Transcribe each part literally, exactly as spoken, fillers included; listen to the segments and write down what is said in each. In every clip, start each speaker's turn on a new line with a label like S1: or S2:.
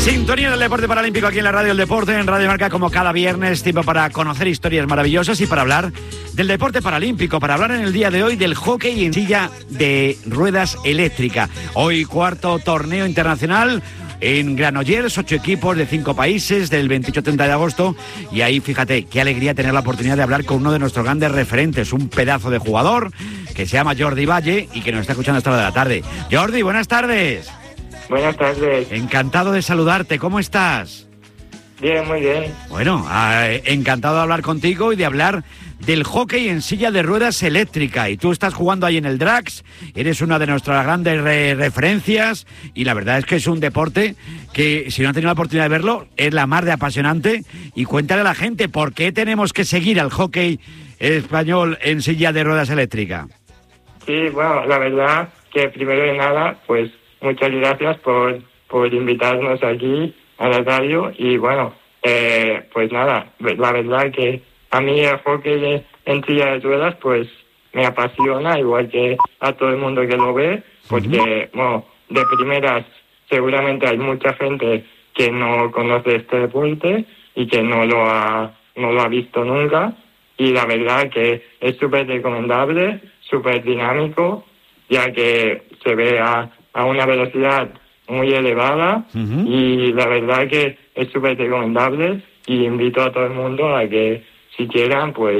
S1: Sintonía del deporte paralímpico aquí en la Radio del Deporte, en Radio Marca, como cada viernes, tiempo para conocer historias maravillosas y para hablar del deporte paralímpico, para hablar en el día de hoy del hockey en silla de ruedas eléctrica. Hoy cuarto torneo internacional en Granollers, ocho equipos de cinco países, del veintiocho al treinta de agosto, y ahí fíjate, qué alegría tener la oportunidad de hablar con uno de nuestros grandes referentes, un pedazo de jugador que se llama Jordi Valle y que nos está escuchando a esta hora de la tarde. Jordi, buenas tardes.
S2: Buenas tardes.
S1: Encantado de saludarte, ¿cómo estás?
S2: Bien, muy bien.
S1: Bueno, eh, encantado de hablar contigo y de hablar del hockey en silla de ruedas eléctrica. Y tú estás jugando ahí en el Drax, eres una de nuestras grandes re- referencias y la verdad es que es un deporte que, si no han tenido la oportunidad de verlo, es la más de apasionante. Y cuéntale a la gente por qué tenemos que seguir al hockey español en silla de ruedas eléctrica.
S2: Sí, bueno, la verdad que primero de nada, pues muchas gracias por, por invitarnos aquí a la radio y bueno, eh, pues nada, la verdad que a mí el hockey en silla de ruedas pues me apasiona, igual que a todo el mundo que lo ve, porque bueno, de primeras seguramente hay mucha gente que no conoce este deporte y que no lo ha, no lo ha visto nunca, y la verdad que es súper recomendable, súper dinámico, ya que se ve a, a una velocidad muy elevada, uh-huh. y la verdad que es súper recomendable y invito a todo el mundo a que si quieran pues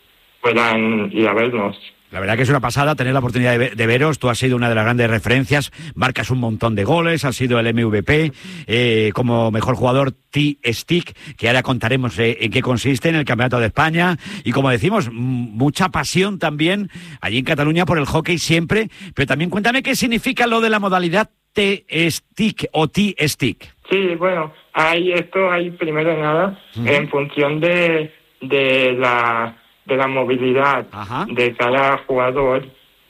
S2: puedan ir a vernos.
S1: La verdad que es una pasada tener la oportunidad de, ver, de veros. Tú has sido una de las grandes referencias, marcas un montón de goles, has sido el M V P, eh, como mejor jugador T-Stick, que ahora contaremos eh, en qué consiste en el Campeonato de España. Y como decimos, m- mucha pasión también allí en Cataluña por el hockey siempre. Pero también cuéntame qué significa lo de la modalidad T-Stick o T-Stick.
S2: Sí, bueno, hay esto, hay primero de nada, uh-huh. en función de, de la... de la movilidad Ajá. de cada jugador,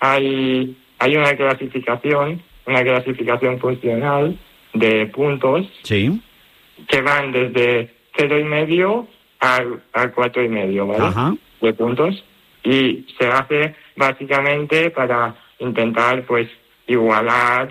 S2: hay hay una clasificación, una clasificación funcional de puntos,
S1: sí.
S2: que van desde cero y medio a, a cuatro y medio, ¿vale?
S1: Ajá.
S2: De puntos, y se hace básicamente para intentar pues igualar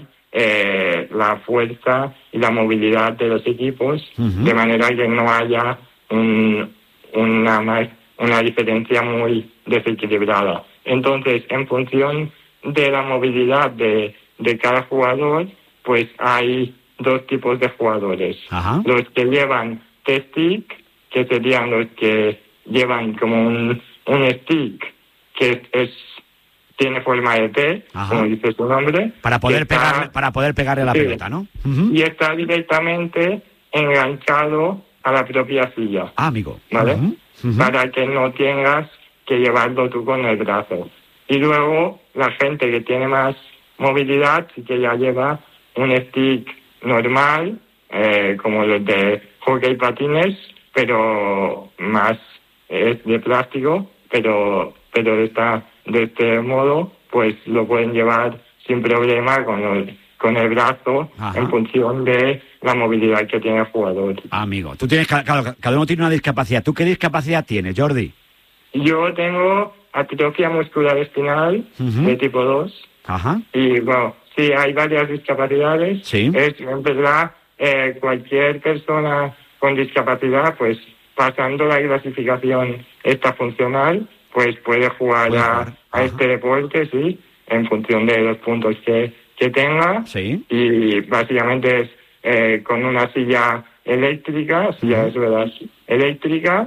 S2: eh, la fuerza y la movilidad de los equipos, uh-huh. de manera que no haya un, una más una diferencia muy desequilibrada. Entonces, en función de la movilidad de, de cada jugador, pues hay dos tipos de jugadores.
S1: Ajá.
S2: Los que llevan T-Stick, que serían los que llevan como un, un stick que es, es tiene forma de T, Ajá. como dice su nombre.
S1: Para poder,
S2: está,
S1: pegarle, para poder pegarle la
S2: sí,
S1: pelota, ¿no? Uh-huh.
S2: Y está directamente enganchado a la propia silla.
S1: Ah, amigo.
S2: ¿Vale?
S1: Uh-huh. Uh-huh.
S2: Para que no tengas que llevarlo tú con el brazo. Y luego la gente que tiene más movilidad sí que ya lleva un stick normal, eh, como los de hockey patines, pero más es de plástico, pero pero de esta de este modo pues lo pueden llevar sin problema con los con el brazo, Ajá. en función de la movilidad que tiene el jugador.
S1: Amigo, tú tienes, claro, cada uno tiene una discapacidad. ¿Tú qué discapacidad tienes, Jordi?
S2: Yo tengo atrofia muscular espinal, uh-huh. de tipo dos.
S1: Ajá.
S2: Y bueno, sí, hay varias discapacidades.
S1: Sí.
S2: Es, en verdad, eh, cualquier persona con discapacidad, pues pasando la clasificación esta funcional, pues puede jugar, puede jugar. a, a este deporte, sí, en función de los puntos que que tenga,
S1: sí.
S2: y básicamente es eh, con una silla eléctrica, silla de ruedas eléctrica,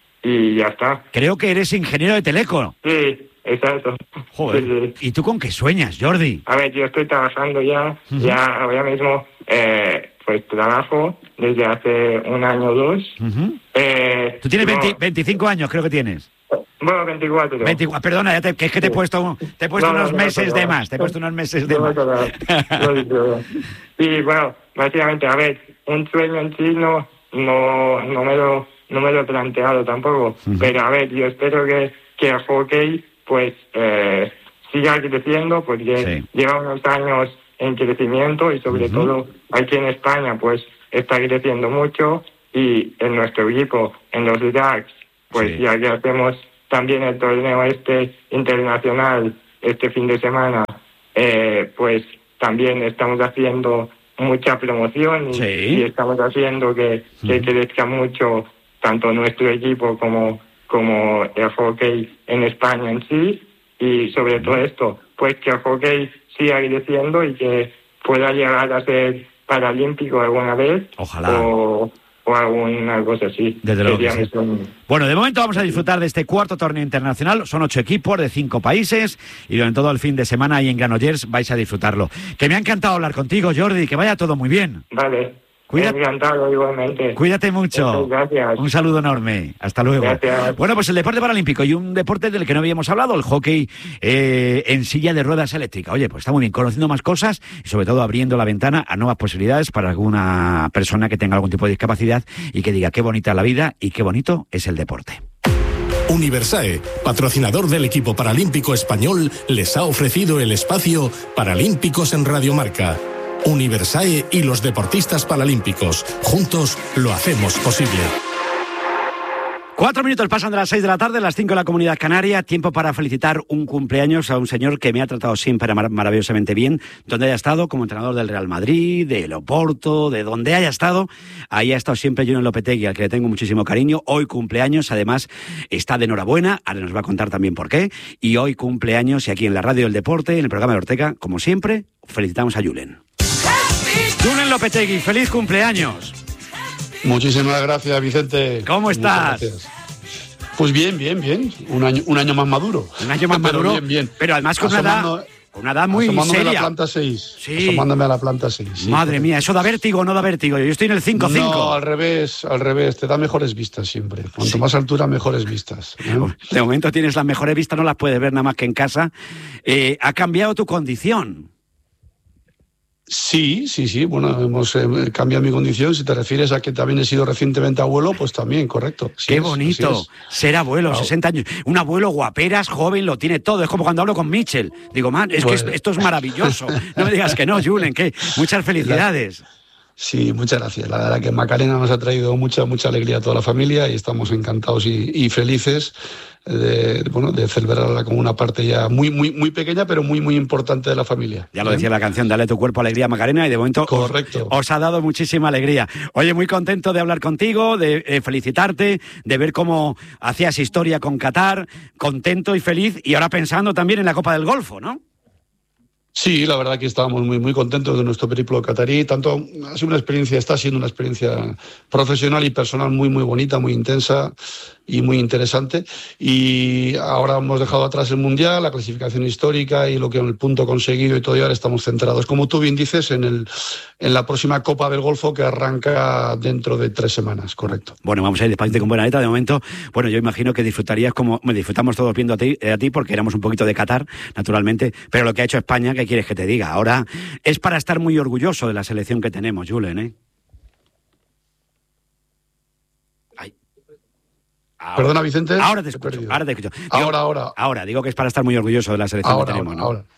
S2: y ya está.
S1: Creo que eres ingeniero de teleco.
S2: Sí, exacto.
S1: Joder. Sí, sí. ¿Y tú con qué sueñas, Jordi?
S2: A ver, yo estoy trabajando ya, uh-huh. ya ahora mismo, eh, pues trabajo desde hace un año o dos.
S1: Uh-huh.
S2: Eh,
S1: tú tienes
S2: no,
S1: veinte, veinticinco años, creo que tienes.
S2: Bueno, veinticuatro.
S1: veinticuatro Perdona, ya te, que es que te he puesto, te he puesto
S2: no,
S1: unos
S2: no, no,
S1: meses
S2: no,
S1: de más. Te he puesto unos meses de
S2: no,
S1: más.
S2: No, no, no, y bueno, básicamente, a ver, un sueño en sí no, no, no, me, lo, no me lo he planteado tampoco. Uh-huh. Pero a ver, yo espero que, que el hockey pues eh, siga creciendo, porque sí. lleva unos años en crecimiento y sobre uh-huh. todo aquí en España pues está creciendo mucho, y en nuestro equipo, en los Drax, pues sí. ya que hacemos también el torneo este internacional este fin de semana, eh, pues también estamos haciendo mucha promoción y,
S1: sí.
S2: y estamos haciendo que, que mm. crezca mucho tanto nuestro equipo como, como el hockey en España en sí, y sobre todo esto, pues que el hockey siga creciendo y que pueda llegar a ser paralímpico alguna vez.
S1: Ojalá.
S2: O, o alguna cosa así.
S1: Desde luego que sí. Son... Bueno, de momento vamos a disfrutar de este cuarto torneo internacional. Son ocho equipos de cinco países y durante todo el fin de semana ahí en Granollers vais a disfrutarlo. Que me ha encantado hablar contigo, Jordi, que vaya todo muy bien.
S2: Vale. Cuídate. Encantado, igualmente.
S1: Cuídate mucho.
S2: Gracias.
S1: Un saludo enorme. Hasta luego.
S2: Gracias.
S1: Bueno, pues el deporte paralímpico y un deporte del que no habíamos hablado, el hockey eh, en silla de ruedas eléctricas. Oye, pues está muy bien, conociendo más cosas y sobre todo abriendo la ventana a nuevas posibilidades para alguna persona que tenga algún tipo de discapacidad y que diga qué bonita es la vida y qué bonito es el deporte.
S3: Universae, patrocinador del equipo paralímpico español, les ha ofrecido el espacio Paralímpicos en Radio Marca. Universae y los deportistas paralímpicos. Juntos lo hacemos posible.
S1: Cuatro minutos pasan de las seis de la tarde, las cinco en la Comunidad Canaria. Tiempo para felicitar un cumpleaños a un señor que me ha tratado siempre mar- maravillosamente bien, donde haya estado, como entrenador del Real Madrid, del Oporto, de donde haya estado. Ahí ha estado siempre Julen Lopetegui, al que le tengo muchísimo cariño. Hoy cumpleaños, además está de enhorabuena, ahora nos va a contar también por qué. Y hoy cumpleaños, y aquí en la Radio del Deporte, en el programa de Ortega, como siempre, felicitamos a Julen. Julen Lopetegui, feliz cumpleaños.
S4: Muchísimas gracias, Vicente.
S1: ¿Cómo estás?
S4: Pues bien, bien, bien. Un año, un año más maduro.
S1: Un año más
S4: pero
S1: maduro,
S4: bien, bien.
S1: Pero además con una edad, una edad muy
S4: asomándome
S1: seria.
S4: a la planta seis.
S1: Sí.
S4: Asomándome a la planta seis. Sí,
S1: Madre mía, ¿eso da vértigo o no da vértigo? Yo estoy en el cinco cinco.
S4: No, al revés, al revés. Te da mejores vistas siempre. Cuanto sí. más altura, mejores vistas. ¿eh?
S1: De momento tienes las mejores vistas, no las puedes ver nada más que en casa. Eh, ¿Ha cambiado tu condición?
S4: Sí, sí, sí. Bueno, hemos eh, cambiado mi condición. Si te refieres a que también he sido recientemente abuelo, pues también, correcto.
S1: Qué es, bonito ser abuelo, claro. sesenta años. Un abuelo guaperas, joven, lo tiene todo. Es como cuando hablo con Mitchell. Digo, man, es pues... que esto, esto es maravilloso. No me digas que no, Julen, que muchas felicidades.
S4: Sí, muchas gracias. La verdad que Macarena nos ha traído mucha, mucha alegría a toda la familia y estamos encantados y, y felices de, bueno, de celebrarla como una parte ya muy, muy, muy pequeña, pero muy, muy importante de la familia.
S1: Ya lo decía la canción, dale tu cuerpo alegría, Macarena, y de momento
S4: Correcto.
S1: Os, os ha dado muchísima alegría. Oye, muy contento de hablar contigo, de eh, felicitarte, de ver cómo hacías historia con Qatar, contento y feliz, y ahora pensando también en la Copa del Golfo, ¿no?
S4: Sí, la verdad que estábamos muy, muy contentos de nuestro periplo catarí. Tanto ha sido una experiencia, está siendo una experiencia profesional y personal muy, muy bonita, muy intensa y muy interesante. Y ahora hemos dejado atrás el Mundial, la clasificación histórica y lo que el punto conseguido y todo, y ahora estamos centrados, como tú bien dices, en, el, en la próxima Copa del Golfo que arranca dentro de tres semanas, correcto.
S1: Bueno, vamos a ir despacito con buena letra. De momento, bueno, yo imagino que disfrutarías como me disfrutamos todos viendo a ti, a ti, porque éramos un poquito de Qatar, naturalmente, pero lo que ha hecho España, ¿qué quieres que te diga? Ahora es para estar muy orgulloso de la selección que tenemos, Julen, ¿eh? Ay. Ahora,
S4: Perdona, Vicente.
S1: Ahora te escucho, ahora te escucho. Digo,
S4: ahora, ahora.
S1: Ahora, digo que es para estar muy orgulloso de la selección
S4: ahora,
S1: que tenemos,
S4: ahora,
S1: ¿no?
S4: Ahora.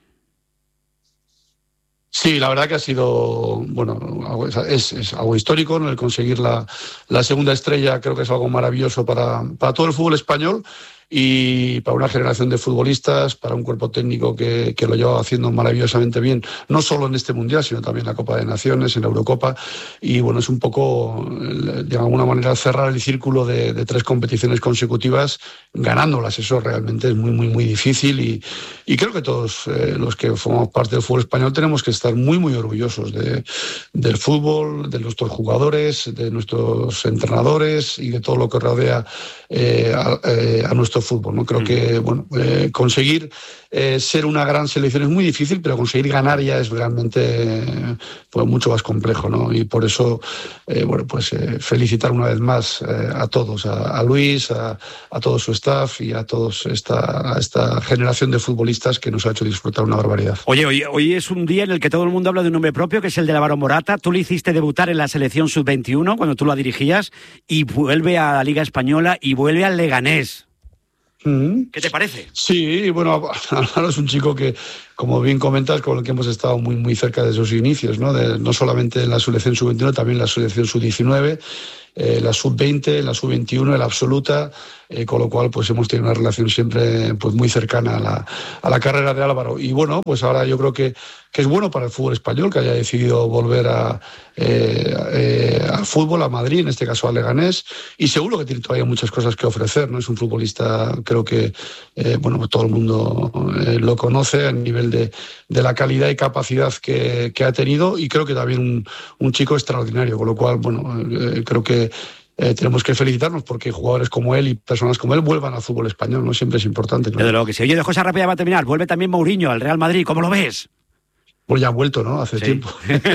S4: Sí, la verdad que ha sido, bueno, es, es algo histórico, ¿no? El conseguir la, la segunda estrella. Creo que es algo maravilloso para, para todo el fútbol español y para una generación de futbolistas, para un cuerpo técnico que, que lo lleva haciendo maravillosamente bien, no solo en este Mundial, sino también en la Copa de Naciones, en la Eurocopa. Y bueno, es un poco, de alguna manera, cerrar el círculo de, de tres competiciones consecutivas, ganándolas. Eso realmente es muy, muy, muy difícil y, y creo que todos eh, los que formamos parte del fútbol español tenemos que estar muy, muy orgullosos de, del fútbol, de nuestros jugadores, de nuestros entrenadores y de todo lo que rodea eh, a, eh, a nuestro fútbol, ¿no? Creo mm. que bueno, eh, conseguir eh, ser una gran selección es muy difícil, pero conseguir ganar ya es realmente eh, pues mucho más complejo, ¿no? Y por eso, eh, bueno, pues eh, felicitar una vez más eh, a todos, a, a Luis, a, a todo su staff y a todos esta, a esta generación de futbolistas que nos ha hecho disfrutar una barbaridad.
S1: Oye, hoy, hoy es un día en el que todo el mundo habla de un nombre propio, que es el de Álvaro Morata. Tú le hiciste debutar en la selección sub veintiuno cuando tú la dirigías y vuelve a la Liga Española y vuelve al Leganés. ¿Qué te parece?
S4: Sí, bueno, Álvaro es un chico que, como bien comentas, con el que hemos estado muy, muy cerca de sus inicios, ¿no? De, no solamente en la selección sub veintiuno, también en la selección sub diecinueve, eh, la sub veinte, la sub veintiuno, la absoluta, eh, con lo cual pues hemos tenido una relación siempre pues muy cercana a la, a la carrera de Álvaro. Y bueno, pues ahora yo creo que, que es bueno para el fútbol español que haya decidido volver a, eh, eh, al fútbol, a Madrid, en este caso a Leganés, y seguro que tiene todavía muchas cosas que ofrecer, ¿no? Es un futbolista, creo que eh, bueno, pues todo el mundo eh, lo conoce a nivel de, de la calidad y capacidad que, que ha tenido, y creo que también un, un chico extraordinario, con lo cual, bueno, eh, creo que Eh, tenemos que felicitarnos porque jugadores como él y personas como él vuelvan al fútbol español, ¿no? Siempre es importante, ¿no?
S1: Desde luego que sí. Oye, de cosa rápida va a terminar. Vuelve también Mourinho al Real Madrid. ¿Cómo lo ves?
S4: Pues ya ha vuelto, ¿no? Hace
S1: sí.
S4: tiempo.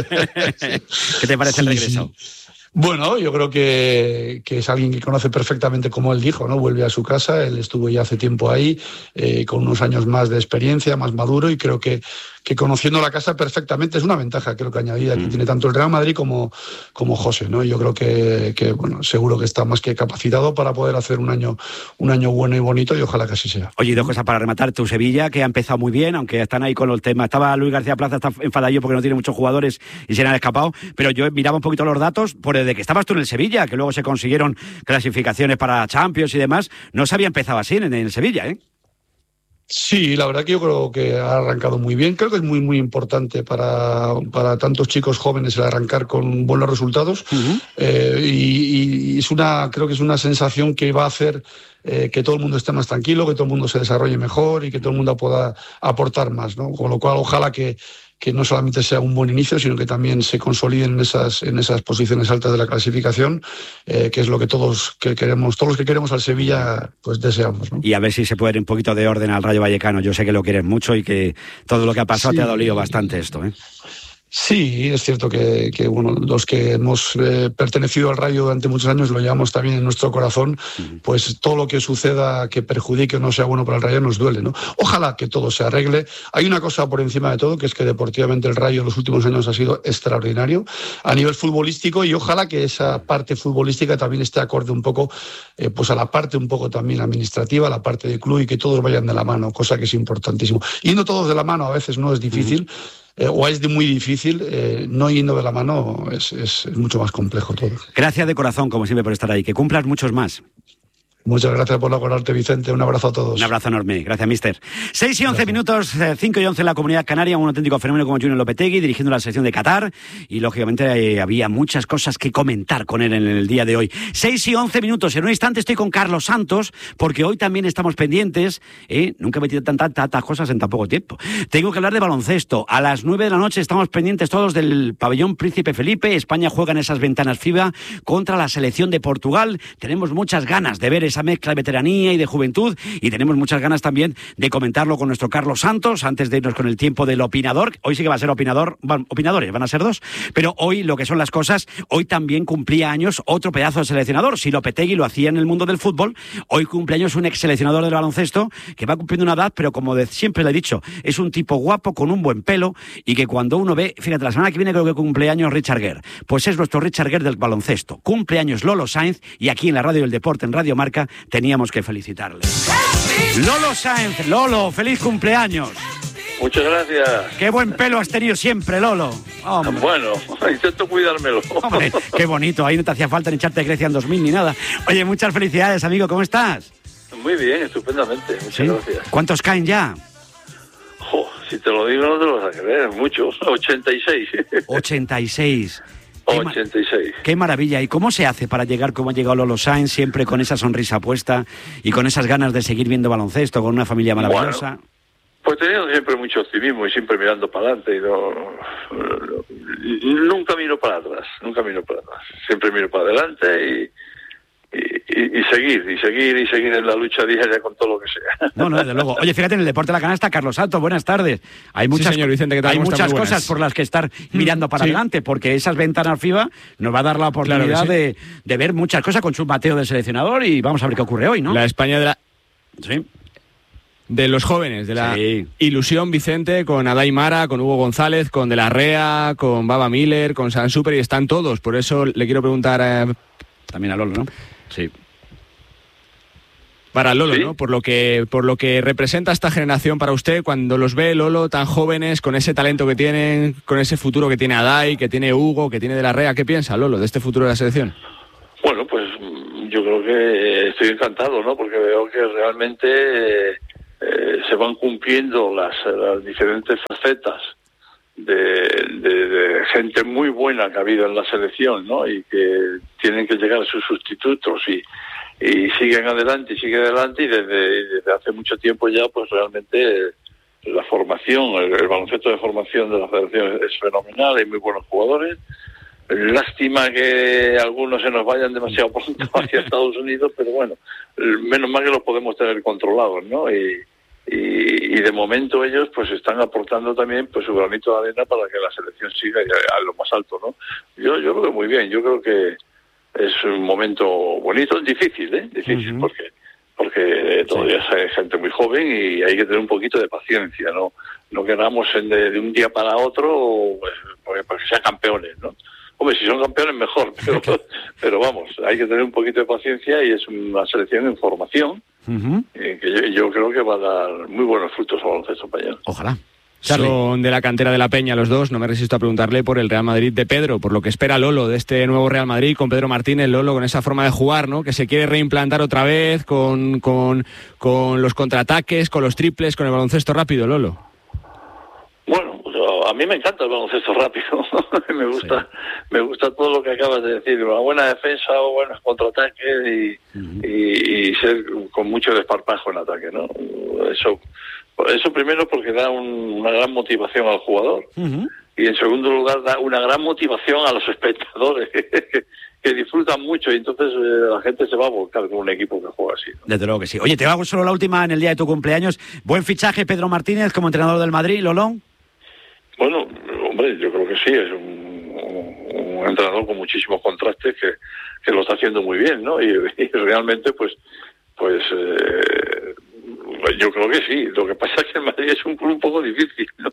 S1: ¿Qué te parece sí, el regreso?
S4: Sí. Bueno, yo creo que, que es alguien que conoce perfectamente, como él dijo, ¿no? Vuelve a su casa, él estuvo ya hace tiempo ahí, eh, con unos años más de experiencia, más maduro, y creo que, que conociendo la casa perfectamente es una ventaja, creo que añadida, que mm. tiene tanto el Real Madrid como, como José, ¿no? Yo creo que, que, bueno, seguro que está más que capacitado para poder hacer un año, un año bueno y bonito, y ojalá que así sea.
S1: Oye, dos cosas para rematar. Tu Sevilla, que ha empezado muy bien, aunque están ahí con el tema. Estaba Luis García Plaza, está enfadadillo porque no tiene muchos jugadores y se le han escapado, pero yo miraba un poquito los datos, por desde que estabas tú en el Sevilla, que luego se consiguieron clasificaciones para Champions y demás, no se había empezado así en, en el Sevilla, ¿eh?
S4: Sí, la verdad que yo creo que ha arrancado muy bien. Creo que es muy, muy importante para, para tantos chicos jóvenes el arrancar con buenos resultados. Uh-huh. eh, y, y es una, creo que es una sensación que va a hacer eh, que todo el mundo esté más tranquilo, que todo el mundo se desarrolle mejor y que todo el mundo pueda aportar más, ¿no? Con lo cual, ojalá que que no solamente sea un buen inicio, sino que también se consoliden en esas, en esas posiciones altas de la clasificación, eh, que es lo que todos que queremos, todos los que queremos al Sevilla, pues deseamos, ¿no?
S1: Y a ver si se puede dar un poquito de orden al Rayo Vallecano. Yo sé que lo quieres mucho y que todo lo que ha pasado sí. te ha dolido bastante esto, ¿eh?
S4: Sí, es cierto que, que bueno, los que hemos eh, pertenecido al Rayo durante muchos años lo llevamos también en nuestro corazón, pues todo lo que suceda que perjudique o no sea bueno para el Rayo nos duele, ¿no? Ojalá que todo se arregle. Hay una cosa por encima de todo, que es que deportivamente el Rayo en los últimos años ha sido extraordinario a nivel futbolístico, y ojalá que esa parte futbolística también esté acorde un poco eh, pues a la parte un poco también administrativa, a la parte de club, y que todos vayan de la mano, cosa que es importantísimo. Yendo todos de la mano a veces no es difícil, uh-huh. Eh, o es de muy difícil, eh, no yendo de la mano es, es, es mucho más complejo todo.
S1: Gracias de corazón, como siempre, por estar ahí. Que cumplas muchos más.
S4: Muchas gracias por acordarte, Vicente. Un abrazo a todos.
S1: Un abrazo enorme. Gracias, mister. seis y once minutos, cinco y once en la Comunidad Canaria, un auténtico fenómeno como Julen Lopetegui, dirigiendo la selección de Qatar, y lógicamente eh, había muchas cosas que comentar con él en el día de hoy. seis y once minutos. En un instante estoy con Carlos Santos, porque hoy también estamos pendientes, ¿eh? Nunca he metido tantas, tantas cosas en tan poco tiempo. Tengo que hablar de baloncesto. A las nueve de la noche estamos pendientes todos del pabellón Príncipe Felipe. España juega en esas ventanas FIBA contra la selección de Portugal. Tenemos muchas ganas de ver esa mezcla de veteranía y de juventud, y tenemos muchas ganas también de comentarlo con nuestro Carlos Santos antes de irnos con el tiempo del opinador. Hoy sí que va a ser opinador, bueno, opinadores, van a ser dos, pero hoy lo que son las cosas, hoy también cumplía años otro pedazo de seleccionador. Si Lopetegui lo hacía en el mundo del fútbol, hoy cumple años un ex seleccionador del baloncesto que va cumpliendo una edad, pero como de, siempre le he dicho, es un tipo guapo con un buen pelo, y que cuando uno ve, fíjate, la semana que viene creo que cumple años Richard Gere, pues es nuestro Richard Gere del baloncesto. Cumple años Lolo Sainz, y aquí en la Radio del Deporte, en Radio Marca, teníamos que felicitarle. Lolo Sainz, Lolo, feliz cumpleaños.
S5: Muchas gracias.
S1: Qué buen pelo has tenido siempre, Lolo. Hombre.
S5: Bueno, intento cuidármelo.
S1: Hombre, qué bonito, ahí no te hacía falta ni echarte de Grecia en dos mil ni nada. Oye, muchas felicidades, amigo, ¿cómo estás?
S5: Muy bien, estupendamente, muchas ¿Sí? gracias.
S1: ¿Cuántos caen ya?
S5: Jo, si te lo digo no te lo vas a creer, muchos, ochenta y seis.
S1: ochenta y seis.
S5: Qué ochenta y seis.
S1: Qué maravilla. ¿Y cómo se hace para llegar como ha llegado Lolo Sainz, siempre con esa sonrisa puesta y con esas ganas de seguir viendo baloncesto, con una familia maravillosa?
S5: Bueno, pues teniendo siempre mucho optimismo y siempre mirando para adelante. Y no, no, nunca miro para atrás, nunca miro para atrás. Siempre miro para adelante y... Y, y, y seguir, y seguir, y seguir en la lucha diaria con todo lo que sea.
S1: No, no, desde luego. Oye, fíjate, en el Deporte de la Canasta, Carlos Santos, buenas tardes. Hay muchas,
S6: sí, señor Vicente, ¿qué tal?
S1: hay muchas cosas por las que estar mirando para sí. adelante, porque esas ventanas FIBA nos va a dar la oportunidad claro sí. de, de ver muchas cosas con su Mateo de seleccionador, y vamos a ver qué ocurre hoy, ¿no?
S6: La España de la...
S1: Sí.
S6: De los jóvenes, de la
S1: sí.
S6: ilusión, Vicente, con Adai Mara, con Hugo González, con De la Rea, con Baba Miller, con San Super, y están todos. Por eso le quiero preguntar... Eh...
S1: También a Lolo, ¿no? Sí.
S6: Para Lolo,
S5: ¿Sí?
S6: ¿no? Por lo que por lo que representa esta generación para usted, cuando los ve, Lolo, tan jóvenes, con ese talento que tienen, con ese futuro que tiene Adai, que tiene Hugo, que tiene De la Rea, ¿qué piensa, Lolo, de este futuro de la selección?
S5: Bueno, pues yo creo que estoy encantado, ¿no? Porque veo que realmente eh, eh, se van cumpliendo las, las diferentes facetas de, de, de gente muy buena que ha habido en la selección, ¿no? Y que tienen que llegar sus sustitutos y, y siguen adelante y siguen adelante y desde, desde hace mucho tiempo ya, pues realmente la formación, el, el baloncesto de formación de la federación es fenomenal, hay muy buenos jugadores. Lástima que algunos se nos vayan demasiado pronto hacia Estados Unidos, pero bueno, menos mal que los podemos tener controlados, ¿no? Y, y, y de momento ellos pues están aportando también pues su granito de arena para que la selección siga a, a lo más alto, ¿no? Yo yo lo veo muy bien, yo creo que es un momento bonito, difícil, ¿eh? Difícil, uh-huh. porque porque todavía sí. Hay gente muy joven y hay que tener un poquito de paciencia, ¿no? No queramos de, de un día para otro pues, para que sean campeones, ¿no? Hombre, si son campeones mejor, pero, pero vamos, hay que tener un poquito de paciencia y es una selección en formación uh-huh. eh, que yo, yo creo que va a dar muy buenos frutos al baloncesto español.
S1: Ojalá.
S6: Charlie. Son de la cantera de la Peña los dos, no me resisto a preguntarle por el Real Madrid de Pedro, por lo que espera Lolo de este nuevo Real Madrid con Pedro Martínez, Lolo con esa forma de jugar, ¿no? Que se quiere reimplantar otra vez con, con, con los contraataques, con los triples, con el baloncesto rápido, Lolo.
S5: Bueno, a mí me encanta el baloncesto rápido. me gusta sí. me gusta todo lo que acabas de decir, una buena defensa, buenos contraataques y, uh-huh. y, y ser con mucho desparpajo en ataque, ¿no? Eso eso primero porque da un, una gran motivación al jugador uh-huh. y en segundo lugar da una gran motivación a los espectadores que, que disfrutan mucho y entonces eh, la gente se va a volcar con un equipo que juega así, ¿no?
S1: Desde luego que sí. Oye, te hago solo la última en el día de tu cumpleaños. Buen fichaje Pedro Martínez como entrenador del Madrid, Lolo.
S5: Bueno, hombre, yo creo que sí, es un, un, un entrenador con muchísimos contrastes que, que lo está haciendo muy bien, ¿no? Y, y realmente, pues, pues eh, yo creo que sí. Lo que pasa es que el Madrid es un club un poco difícil, ¿no?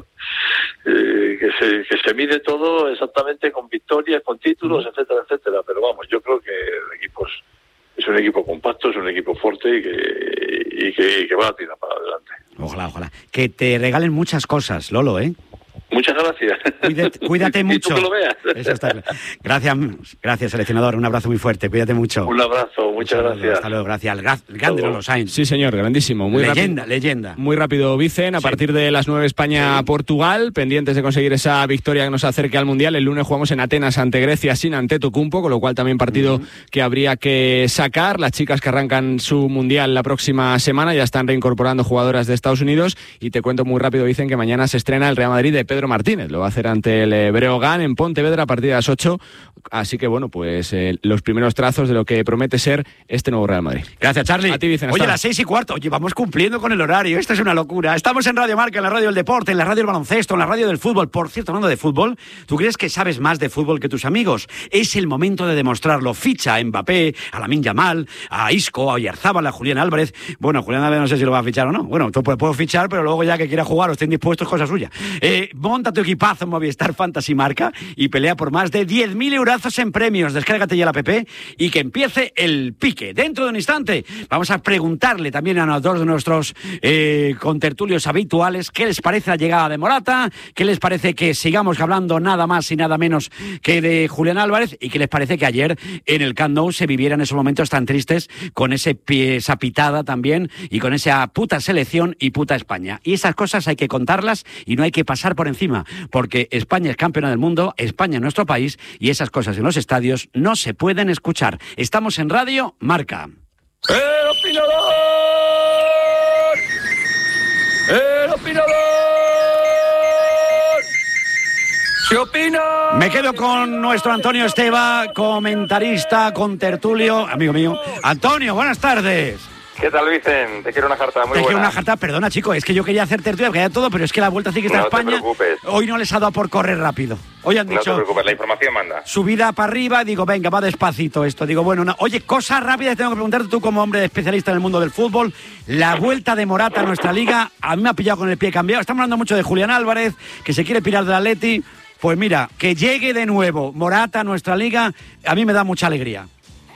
S5: eh, que se que se mide todo exactamente con victorias, con títulos, etcétera, etcétera. Pero vamos, yo creo que el equipo es, es un equipo compacto, es un equipo fuerte y que, y que, y que va a tirar para adelante.
S1: Ojalá, ojalá. Que te regalen muchas cosas, Lolo, ¿eh?
S5: Muchas gracias.
S1: Cuídate, cuídate mucho.
S5: Y tú que lo veas.
S1: Eso está claro. Gracias, gracias, seleccionador. Un abrazo muy fuerte. Cuídate mucho.
S5: Un abrazo, muchas
S1: Hasta
S5: gracias.
S1: Hasta luego, gracias. El grande Lolo Sainz.
S6: Sí, señor, grandísimo. Muy
S1: leyenda,
S6: rápido,
S1: leyenda.
S6: Muy rápido, Vicen. A sí. partir de las nueve España-Portugal, sí. pendientes de conseguir esa victoria que nos acerque al Mundial. El lunes jugamos en Atenas ante Grecia sin Antetokounmpo, con lo cual también partido uh-huh. que habría que sacar. Las chicas que arrancan su Mundial la próxima semana ya están reincorporando jugadoras de Estados Unidos. Y te cuento muy rápido, Vicen, que mañana se estrena el Real Madrid de Pedro Martínez. Lo va a hacer ante el Breogán en Pontevedra a partir de las ocho. Así que bueno, pues eh, los primeros trazos de lo que promete ser este nuevo Real Madrid.
S1: Gracias, Charlie.
S6: A ti, Vicen.
S1: Oye, a las seis y cuarto. Oye, vamos cumpliendo con el horario. Esto es una locura. Estamos en Radio Marca, en la radio del deporte, en la radio del baloncesto, en la radio del fútbol. Por cierto, hablando de fútbol, ¿tú crees que sabes más de fútbol que tus amigos? Es el momento de demostrarlo. Ficha a Mbappé, a Lamine Yamal, a Isco, a Oyarzábal, a Julián Álvarez. Bueno, Julián Álvarez no sé si lo va a fichar o no. Bueno, tú puedes fichar, pero luego ya que quiera jugar o estén dispuestos, cosa suya. Eh, monta tu equipazo en Movistar Fantasy Marca y pelea por más de diez mil eurazos en premios. Descárgate ya la app y que empiece el pique. Dentro de un instante vamos a preguntarle también a dos de nuestros eh, contertulios habituales qué les parece la llegada de Morata, qué les parece que sigamos hablando nada más y nada menos que de Julián Álvarez y qué les parece que ayer en el Camp Nou se vivieran esos momentos tan tristes con ese pie, esa pitada también y con esa puta selección y puta España. Y esas cosas hay que contarlas y no hay que pasar por encima, porque España es campeona del mundo, España es nuestro país y esas cosas en los estadios no se pueden escuchar. Estamos en Radio Marca.
S7: ¡El opinador! ¡El opinador! ¿Qué opina?
S1: Me quedo con nuestro Antonio Esteba, comentarista, contertulio, amigo mío. Antonio, buenas tardes.
S8: ¿Qué tal, Vicen? Te quiero una jarta muy
S1: Te
S8: buena.
S1: quiero una jarta, perdona, chico, es que yo quería hacer tertulia, quería todo, pero es que la vuelta ciclista
S8: no
S1: a España,
S8: te preocupes.
S1: Hoy no les ha dado por correr rápido. Hoy han
S8: no
S1: dicho...
S8: No te preocupes, la información manda.
S1: Subida para arriba, digo, venga, va despacito esto. Digo, bueno, no. Oye, cosas rápidas tengo que preguntarte tú como hombre especialista en el mundo del fútbol. La vuelta de Morata a nuestra liga, a mí me ha pillado con el pie cambiado. Estamos hablando mucho de Julián Álvarez, que se quiere pirar del Atleti. Pues mira, que llegue de nuevo Morata a nuestra liga, a mí me da mucha alegría.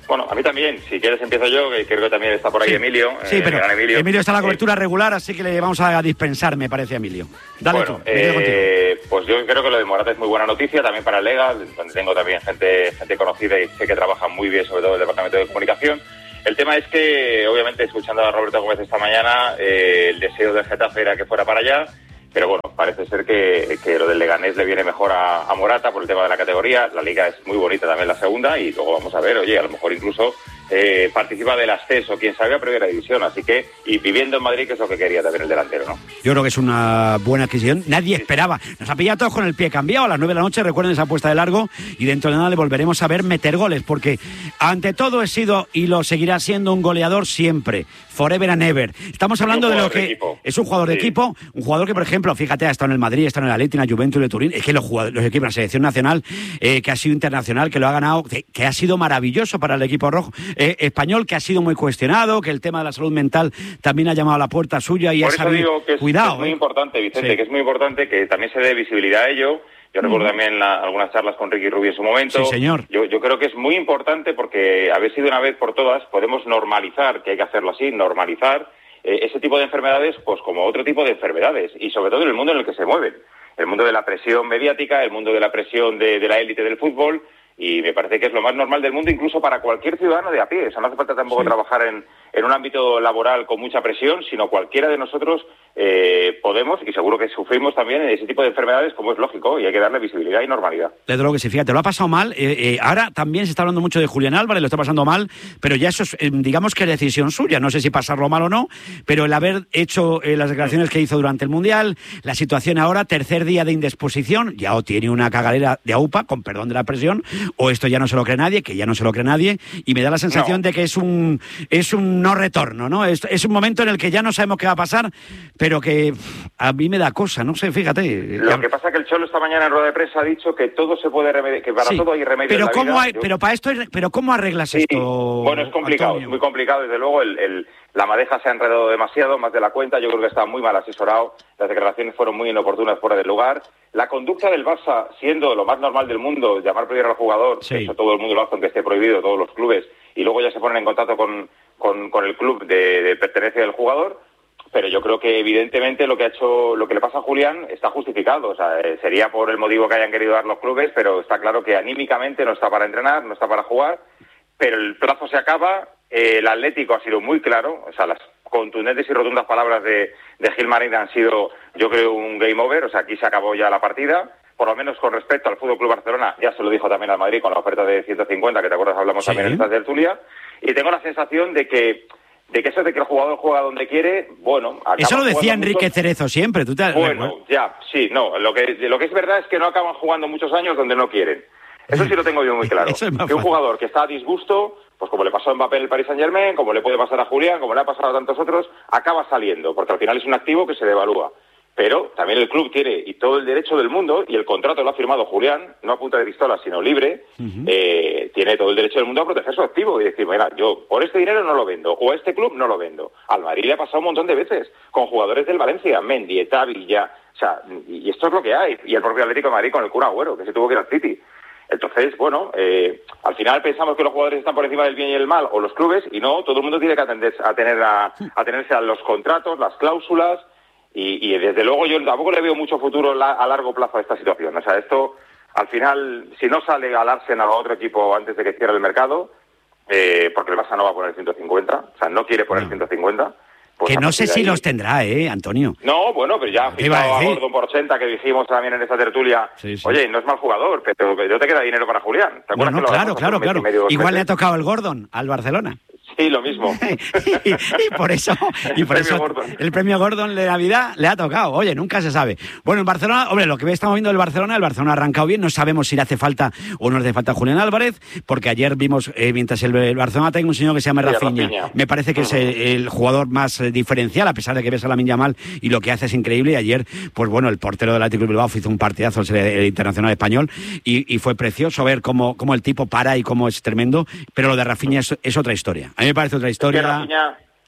S8: Bueno, a mí también. Si quieres empiezo yo, que creo que también está por ahí
S1: sí.
S8: Emilio.
S1: Sí,
S8: eh,
S1: pero
S8: Emilio.
S1: Emilio está en la cobertura
S8: eh,
S1: regular, así que le vamos a dispensar, me parece, a Emilio. Dale
S8: bueno,
S1: tú, me quedo
S8: eh, pues yo creo que lo de Morata es muy buena noticia, también para el Lega, donde tengo también gente, gente conocida y sé que trabaja muy bien, sobre todo el Departamento de Comunicación. El tema es que, obviamente, escuchando a Roberto Gómez esta mañana, eh, el deseo del Getafe era que fuera para allá, pero bueno, parece ser que, que lo del Leganés le viene mejor a, a Morata por el tema de la categoría. La liga es muy bonita también, la segunda, y luego vamos a ver, oye, a lo mejor incluso eh, participa del ascenso, quién sabe, a primera división. Así que, y viviendo en Madrid, que es lo que quería también el delantero, ¿no?
S1: Yo creo que es una buena adquisición. Nadie esperaba. Nos ha pillado todos con el pie cambiado a las nueve de la noche. Recuerden esa apuesta de largo y dentro de nada le volveremos a ver meter goles, porque ante todo he sido y lo seguirá siendo un goleador siempre. Forever and ever. Estamos hablando de lo que
S8: de
S1: es un jugador de
S8: sí.
S1: equipo, un jugador que, por ejemplo, fíjate, ha estado en el Madrid, ha estado en el Atleti, en la Juventus de Turín. Es que los jugadores, los equipos, la selección nacional, eh, que ha sido internacional, que lo ha ganado, que, que ha sido maravilloso para el equipo rojo eh, español, que ha sido muy cuestionado, que el tema de la salud mental también ha llamado a la puerta suya y
S8: Por
S1: ha
S8: eso
S1: sabido.
S8: digo que es,
S1: Cuidado,
S8: que es muy
S1: eh.
S8: importante, Vicente,
S1: Sí.
S8: que es muy importante que también se dé visibilidad a ello. Yo recuerdo
S1: Mm.
S8: también la, algunas charlas con Ricky Rubio en su momento.
S1: Sí, señor.
S8: Yo, yo creo que es muy importante porque, a ver si de una vez por todas podemos normalizar, que hay que hacerlo así, normalizar eh, ese tipo de enfermedades, pues como otro tipo de enfermedades, y sobre todo en el mundo en el que se mueven. El mundo de la presión mediática, el mundo de la presión de, de la élite del fútbol, y me parece que es lo más normal del mundo, incluso para cualquier ciudadano de a pie. O sea, no hace falta tampoco sí. trabajar en, en un ámbito laboral con mucha presión, sino cualquiera de nosotros eh, podemos, y seguro que sufrimos también ese tipo de enfermedades, como es lógico, y hay que darle visibilidad y normalidad.
S1: Desde luego que sí, fíjate, lo ha pasado mal. Eh, eh, ahora también se está hablando mucho de Julián Álvarez, lo está pasando mal, pero ya eso es, eh, digamos que es decisión suya. No sé si pasarlo mal o no, pero el haber hecho eh, las declaraciones que hizo durante el Mundial, la situación ahora, tercer día de indisposición, ya o tiene una cagadera de aupa, con perdón de la expresión, o esto ya no se lo cree nadie, que ya no se lo cree nadie, y me da la sensación no. de que es un es un no retorno, ¿no? Es, es un momento en el que ya no sabemos qué va a pasar, pero que pff, a mí me da cosa, no sé, fíjate.
S8: Lo que pasa es que el Cholo esta mañana en rueda de prensa ha dicho que todo se puede remediar, que para sí, todo hay remedio
S1: pero
S8: en la
S1: cómo
S8: vida.
S1: Hay,
S8: Yo...
S1: Pero para esto, hay, pero ¿cómo arreglas
S8: sí,
S1: esto?
S8: Bueno, es complicado,
S1: Antonio?
S8: es muy complicado, desde luego, el, el, la madeja se ha enredado demasiado, más de la cuenta, yo creo que está muy mal asesorado, las declaraciones fueron muy inoportunas, fuera del lugar. La conducta del Barça, siendo lo más normal del mundo, llamar primero al jugador, sí. eso todo el mundo lo hace aunque esté prohibido, todos los clubes, y luego ya se ponen en contacto con, con, con el club de, de pertenencia del jugador, pero yo creo que evidentemente lo que ha hecho, lo que le pasa a Julián está justificado, o sea, eh, sería por el motivo que hayan querido dar los clubes, pero está claro que anímicamente no está para entrenar, no está para jugar, pero el plazo se acaba, eh, el Atlético ha sido muy claro, o sea, las contundentes y rotundas palabras de, de Gil Marín han sido, yo creo, un game over, o sea, aquí se acabó ya la partida, por lo menos con respecto al Fútbol Club Barcelona, ya se lo dijo también al Madrid con la oferta de ciento cincuenta, que te acuerdas, hablamos sí. también en esta tertulia, y tengo la sensación de que de que eso de que el jugador juega donde quiere, bueno...
S1: Eso lo decía Enrique
S8: muchos...
S1: Cerezo siempre. ¿Tú te...
S8: Bueno, ya, sí, no, lo que, lo que es verdad es que no acaban jugando muchos años donde no quieren. Eso sí lo tengo yo muy claro.
S1: Eso es más
S8: que un
S1: fácil.
S8: Jugador que está a disgusto, pues como le pasó a Mbappé en el Paris Saint-Germain, como le puede pasar a Julián, como le ha pasado a tantos otros, acaba saliendo, porque al final es un activo que se devalúa. Pero también el club tiene y todo el derecho del mundo, y el contrato lo ha firmado Julián, no a punta de pistola, sino libre, uh-huh. eh, tiene todo el derecho del mundo a proteger su activo y decir, mira, yo por este dinero no lo vendo, o a este club no lo vendo. Al Madrid le ha pasado un montón de veces, con jugadores del Valencia, Mendy, Eta, Villa, o sea, y esto es lo que hay. Y el propio Atlético de Madrid con el Kun Agüero, que se tuvo que ir al City. Entonces, bueno, eh, al final pensamos que los jugadores están por encima del bien y el mal, o los clubes, y no, todo el mundo tiene que atender, a, tener a, a tenerse a los contratos, las cláusulas. Y, y desde luego yo tampoco le veo mucho futuro la, a largo plazo a esta situación. O sea, esto, al final, si no sale al Arsenal o a otro equipo antes de que cierre el mercado, eh, porque el Barça no va a poner ciento cincuenta, o sea, no quiere poner no. ciento cincuenta. Pues
S1: que no sé si
S8: ahí...
S1: los tendrá, ¿eh, Antonio?
S8: No, bueno, pero ya ha fichado a, a Gordon por ochenta, que dijimos también en esta tertulia. Sí, sí. Oye, no es mal jugador, pero no te queda dinero para Julián. ¿Te acuerdas?
S1: No, no,
S8: que
S1: claro, claro, claro.
S8: Medio,
S1: Igual le ha tocado el Gordon al Barcelona.
S8: Sí, lo mismo.
S1: y, y por eso, y por
S8: el,
S1: eso
S8: premio
S1: el premio Gordon de Navidad le ha tocado. Oye, nunca se sabe. Bueno, en Barcelona, hombre, lo que estamos viendo del Barcelona, el Barcelona ha arrancado bien. No sabemos si le hace falta o no le hace falta a Julián Álvarez, porque ayer vimos, eh, mientras el, el Barcelona tenga un señor que se llama Rafinha, Rafinha. Me parece que uh-huh. es el, el jugador más eh, diferencial, a pesar de que ves a Lamine Yamal y lo que hace es increíble. Y ayer, pues bueno, el portero del Athletic Bilbao hizo un partidazo, el, el internacional español, y, y fue precioso ver cómo, cómo el tipo para y cómo es tremendo. Pero lo de Rafinha es, es otra historia. A mí me parece otra historia.
S8: Rafinha,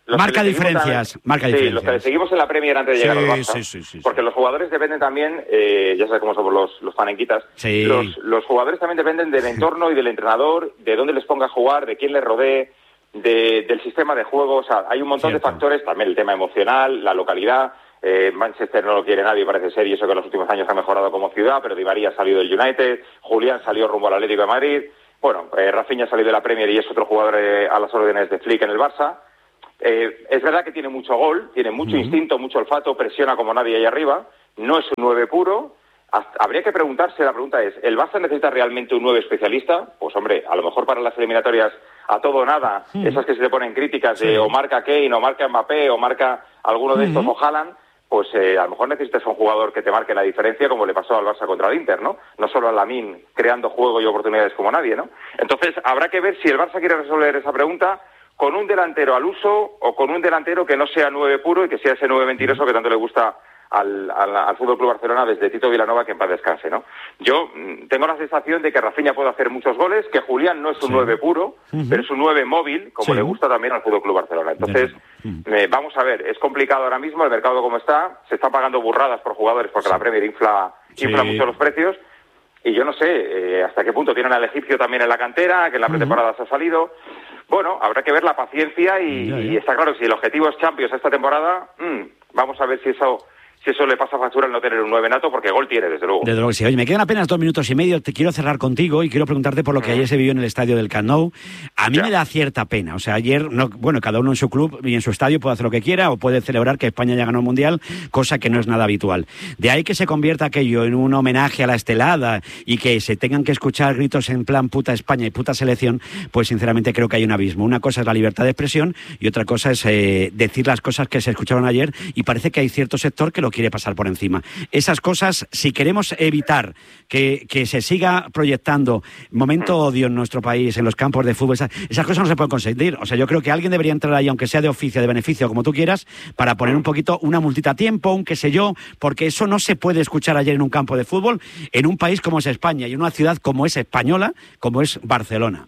S8: los
S1: marca
S8: que le
S1: diferencias,
S8: también,
S1: marca
S8: sí,
S1: diferencias.
S8: los que le seguimos en la Premier antes de
S1: sí,
S8: llegar al Barça,
S1: sí, sí, sí,
S8: porque
S1: sí.
S8: los jugadores dependen también, eh, ya sabes cómo somos los, los panenquitas,
S1: sí.
S8: los, los jugadores también dependen del entorno y del entrenador, de dónde les ponga a jugar, de quién les rodee, de, del sistema de juego, o sea, hay un montón
S1: Cierto.
S8: de factores, también el tema emocional, la localidad. Eh, Manchester no lo quiere nadie, parece ser, y eso que en los últimos años ha mejorado como ciudad, pero Di María ha salido del United, Julián salió rumbo al Atlético de Madrid, bueno, eh, Rafinha ha salido de la Premier y es otro jugador eh, a las órdenes de Flick en el Barça. Eh, es verdad que tiene mucho gol, tiene mucho uh-huh. instinto, mucho olfato, presiona como nadie ahí arriba, no es un nueve puro. Hasta, habría que preguntarse, la pregunta es, ¿el Barça necesita realmente un nueve especialista? Pues hombre, a lo mejor para las eliminatorias a todo o nada, uh-huh. esas que se le ponen críticas de sí. o marca Kane, o marca Mbappé, o marca alguno de uh-huh. estos, o Haaland, pues eh, a lo mejor necesitas un jugador que te marque la diferencia, como le pasó al Barça contra el Inter, ¿no? No solo a Lamine creando juego y oportunidades como nadie, ¿no? Entonces habrá que ver si el Barça quiere resolver esa pregunta con un delantero al uso o con un delantero que no sea nueve puro y que sea ese nueve mentiroso que tanto le gusta al, al, al Fútbol Club Barcelona desde Tito Vilanova, que en paz descanse, ¿no? Yo mmm, tengo la sensación de que Rafinha puede hacer muchos goles, que Julián no es un sí. nueve puro, uh-huh. pero es un nueve móvil, como sí. le gusta también al Fútbol Club Barcelona. Entonces, uh-huh. eh, vamos a ver, es complicado ahora mismo, el mercado como está, se están pagando burradas por jugadores porque sí. la Premier infla, infla sí. mucho los precios, y yo no sé eh, hasta qué punto tienen al egipcio también en la cantera, que en la pretemporada uh-huh. se ha salido. Bueno, habrá que ver la paciencia y, ya, ya. y está claro que si el objetivo es Champions esta temporada, mmm, vamos a ver si eso... si eso le pasa factura al no tener un nueve nato, porque gol tiene, desde luego.
S1: Desde luego que sí. Oye, me quedan apenas dos minutos y medio, te quiero cerrar contigo y quiero preguntarte por lo que ayer se vivió en el estadio del Camp Nou. A mí ya. me da cierta pena, o sea, ayer, no, bueno, cada uno en su club y en su estadio puede hacer lo que quiera o puede celebrar que España ya ganó el Mundial, cosa que no es nada habitual. De ahí que se convierta aquello en un homenaje a la estelada y que se tengan que escuchar gritos en plan puta España y puta selección, pues sinceramente creo que hay un abismo. Una cosa es la libertad de expresión y otra cosa es eh, decir las cosas que se escucharon ayer, y parece que hay cierto sector que lo quiere pasar por encima. Esas cosas, si queremos evitar que, que se siga proyectando momento odio en nuestro país, en los campos de fútbol, esas, esas cosas no se pueden conseguir. O sea, yo creo que alguien debería entrar ahí, aunque sea de oficio, de beneficio, como tú quieras, para poner un poquito una multita a tiempo, un qué sé yo, porque eso no se puede escuchar ayer en un campo de fútbol, en un país como es España y en una ciudad como es española, como es Barcelona.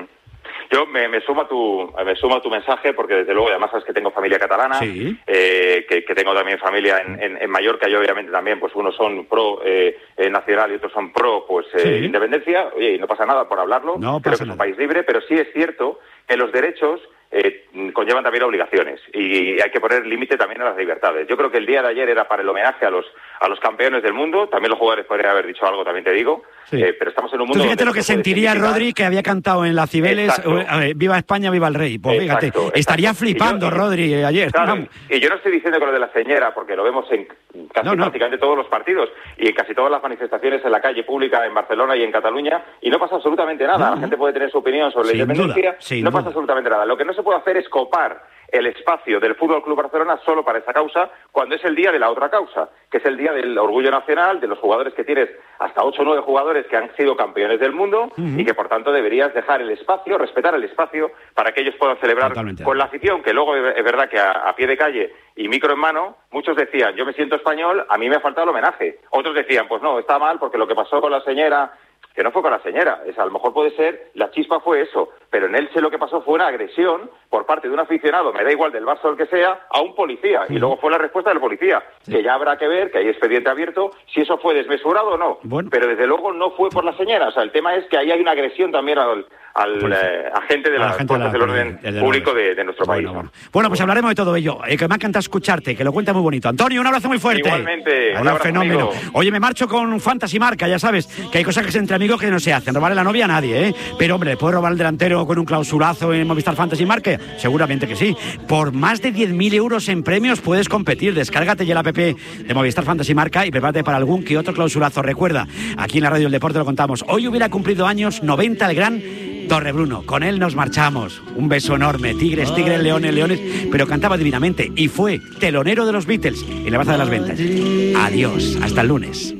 S8: Yo me, me sumo a tu me sumo a tu mensaje, porque desde luego además sabes que tengo familia catalana, sí. eh, que, que tengo también familia en, en, en Mallorca, y obviamente también pues unos son pro eh, eh, nacional y otros son pro pues eh, sí. independencia. Oye, y no pasa nada por hablarlo,
S1: no
S8: creo
S1: pasa
S8: que es
S1: nada.
S8: un país libre, pero sí es cierto que los derechos eh, conllevan también obligaciones y hay que poner límite también a las libertades. Yo creo que el día de ayer era para el homenaje a los a los campeones del mundo, también los jugadores podrían haber dicho algo, también te digo, sí. eh, pero estamos en un mundo...
S1: Tú fíjate lo que sentiría Rodri, que había cantado en la Cibeles, eh, viva España, viva el rey. Pues fíjate, exacto, exacto. estaría flipando yo, Rodri eh, ayer.
S8: Claro, no. Y yo no estoy diciendo que lo de la señora, porque lo vemos en casi no, no. prácticamente todos los partidos y en casi todas las manifestaciones en la calle pública en Barcelona y en Cataluña, y no pasa absolutamente nada. No. La gente puede tener su opinión sobre sin la independencia, duda, no duda. pasa absolutamente nada. Lo que no se puede hacer es copar el espacio del Fútbol Club Barcelona solo para esa causa, cuando es el día de la otra causa, que es el día del orgullo nacional, de los jugadores que tienes, hasta ocho o nueve jugadores que han sido campeones del mundo, uh-huh. y que por tanto deberías dejar el espacio, respetar el espacio, para que ellos puedan celebrar Totalmente. con la afición, que luego es verdad que a, a pie de calle y micro en mano, muchos decían, yo me siento español, a mí me ha faltado el homenaje. Otros decían, pues no, está mal porque lo que pasó con la señora... que no fue con la señora, es, a lo mejor puede ser, la chispa fue eso, pero en Elche lo que pasó fue una agresión por parte de un aficionado, me da igual del Barça o el que sea, a un policía, y luego fue la respuesta del policía, sí. que ya habrá que ver, que hay expediente abierto, si eso fue desmesurado o no, bueno. pero desde luego no fue por la señora, o sea, el tema es que ahí hay una agresión también al, al pues, eh, agente de las fuerzas del orden de, de público de, de nuestro bueno, país.
S1: Bueno. bueno, pues hablaremos de todo ello, eh, que me ha encantado escucharte, que lo cuenta muy bonito. Antonio, un abrazo muy fuerte.
S8: Igualmente,
S1: Adiós,
S8: un abrazo,
S1: fenómeno.
S8: amigo.
S1: Oye, me marcho con Fantasy Marca, ya sabes, que hay cosas que entre amigos que no se hacen. Robarle la novia a nadie, ¿eh? Pero, hombre, ¿puedo robar el delantero con un clausurazo en Movistar Fantasy Market? Seguramente que sí. Por más de diez mil euros en premios puedes competir. Descárgate ya el app de Movistar Fantasy Market y prepárate para algún que otro clausurazo. Recuerda, aquí en la Radio del Deporte lo contamos. Hoy hubiera cumplido años noventa el gran Torrebruno. Con él nos marchamos. Un beso enorme. Tigres, tigres, leones, leones. Pero cantaba divinamente y fue telonero de los Beatles en la Plaza de las Ventas. Adiós. Hasta el lunes.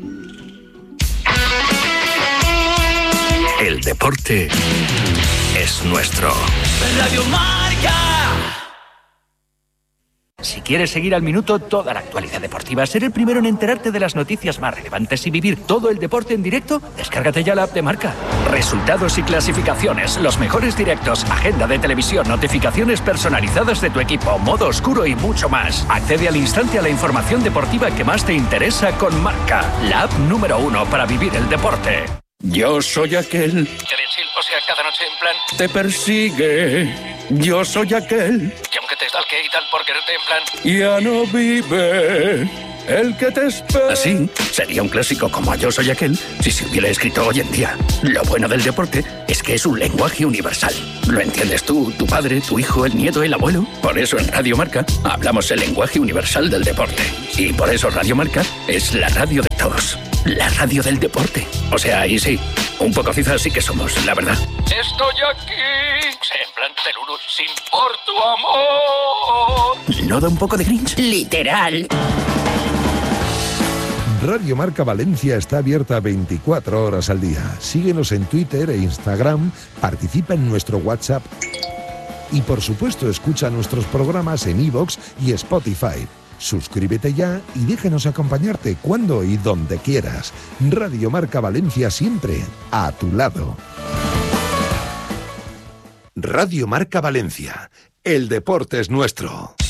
S9: El deporte es nuestro.
S7: Radio Marca.
S10: Si quieres seguir al minuto toda la actualidad deportiva, ser el primero en enterarte de las noticias más relevantes y vivir todo el deporte en directo, descárgate ya la app de Marca. Resultados y clasificaciones, los mejores directos, agenda de televisión, notificaciones personalizadas de tu equipo, modo oscuro y mucho más. Accede al instante a la información deportiva que más te interesa con Marca, la app número uno para vivir el deporte.
S11: Yo soy aquel
S10: O sea, cada noche en plan...
S11: te persigue. Yo soy aquel
S10: Que aunque te stalke y tal por quererte en plan...
S11: ya no vive. El que te espera. Así sería un clásico como Yo soy aquel si se hubiera escrito hoy en día. Lo bueno del deporte es que es un lenguaje universal. Lo entiendes tú, tu padre, tu hijo, el nieto, el abuelo. Por eso en Radio Marca hablamos el lenguaje universal del deporte. Y por eso Radio Marca es la radio de todos. La radio del deporte. O sea, y sí, un poco cizas sí que somos, la verdad.
S10: Estoy aquí. En plan Teluru, sin por tu amor.
S11: ¿No da un poco de cringe?
S12: Literal.
S13: Radio Marca Valencia está abierta veinticuatro horas al día. Síguenos en Twitter e Instagram, participa en nuestro WhatsApp y por supuesto escucha nuestros programas en iVoox y Spotify. Suscríbete ya y déjanos acompañarte cuando y donde quieras. Radio Marca Valencia siempre a tu lado.
S3: Radio Marca Valencia. El deporte es nuestro.